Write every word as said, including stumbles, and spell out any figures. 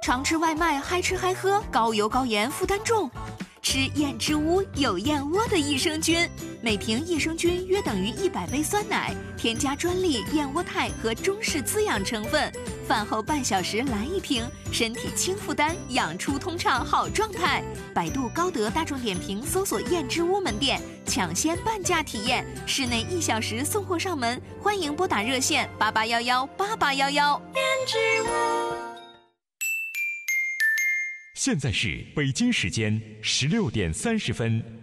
常吃外卖，嗨吃嗨喝，高油高盐，负担重。吃燕之屋有燕窝的益生菌，每瓶益生菌约等于一百杯酸奶，添加专利燕窝肽和中式滋养成分。饭后半小时来一瓶，身体轻负担，养出通畅好状态。百度、高德、大众点评搜索燕之屋门店，抢先半价体验，室内一小时送货上门。欢迎拨打热线八八幺幺八八幺幺。燕之屋。 现在是北京时间十六点三十分。